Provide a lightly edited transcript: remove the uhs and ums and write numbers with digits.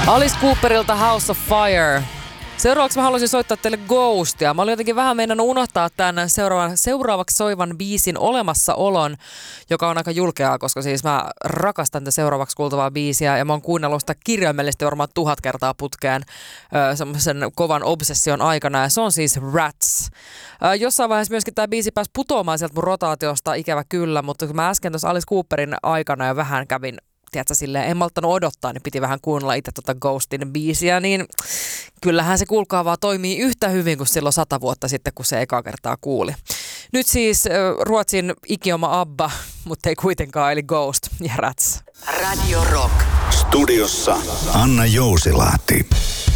Alice Cooperilta House of Fire. Seuraavaksi mä haluaisin soittaa teille Ghostia. Mä olin jotenkin vähän meinannut unohtaa tämän seuraavaksi soivan biisin olemassaolon, joka on aika julkeaa, koska siis mä rakastan tätä seuraavaksi kuultavaa biisiä ja mä oon kuunnellut sitä kirjaimellisesti varmaan 1000 kertaa putkeen semmoisen kovan obsession aikana ja se on siis Rats. Jossain vaiheessa myöskin tämä biisi pääsi putoamaan sieltä mun rotaatiosta, ikävä kyllä, mutta kun mä äsken tuossa Alice Cooperin aikana jo vähän kävin tiedätkö, silleen, en malttanut odottaa, niin piti vähän kuunnella itse Ghostin biisiä, niin kyllähän se kuulkaa vaan toimii yhtä hyvin kuin silloin 100 vuotta sitten, kun se ekaa kertaa kuuli. Nyt siis Ruotsin ikioma ABBA, mutta ei kuitenkaan, eli Ghost ja Rats. Radio Rock. Studiossa Anna Jousilahti.